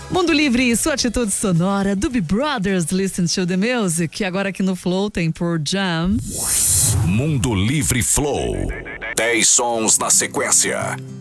Mundo Livre, sua atitude sonora, Doobie Brothers, Listen to the Music. E agora aqui no Flow tem Pearl Jam. Mundo Livre Flow. 10 sons na sequência.